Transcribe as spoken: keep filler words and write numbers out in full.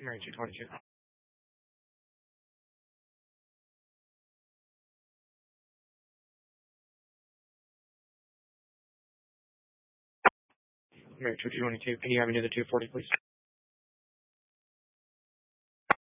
Mary two twenty-two. Mary two twenty-two. Can you have me to the two forty, please?